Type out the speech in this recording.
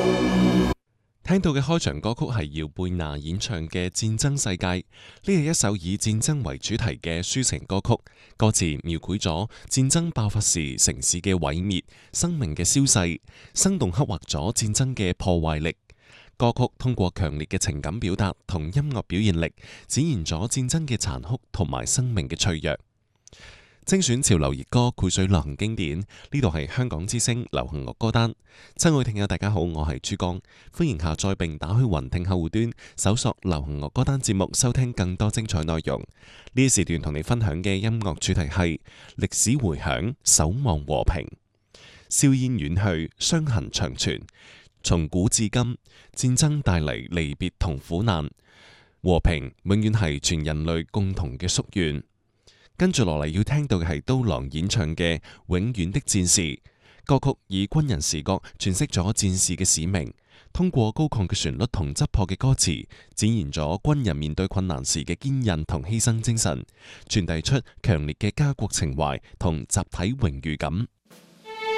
聽到嘅開場歌曲係姚貝娜演唱嘅《戰爭世界》，呢係一首以戰爭為主題嘅抒情歌曲，歌詞描繪咗戰爭爆發時城市嘅毀滅、生命嘅消逝，生動刻畫咗戰爭嘅破壞力。歌曲通過強烈嘅情感表達同音樂表現力，展現咗戰爭嘅殘酷同埋生命嘅脆弱。精選潮流熱歌，膾水流行經典，呢度係香港之聲流行樂歌單。親愛聽友大家好，我係珠江，歡迎下載並打開雲聽客戶端，搜索流行樂歌單節目，收聽更多精彩內容。呢一時段同你分享嘅音樂主題係歷史回響，守望和平。硝煙遠去，傷痕長存。從古至今，戰爭帶嚟離別同苦難，和平永遠係全人類共同嘅夙願。跟住落嚟要聽到嘅係刀郎演唱嘅《永遠的戰士》歌曲，以軍人視角詮釋咗戰士嘅使命，通過高亢嘅旋律同質樸嘅歌詞，展現咗軍人面對困難時嘅堅韌同犧牲精神，傳遞出強烈嘅家國情懷同集體榮譽感。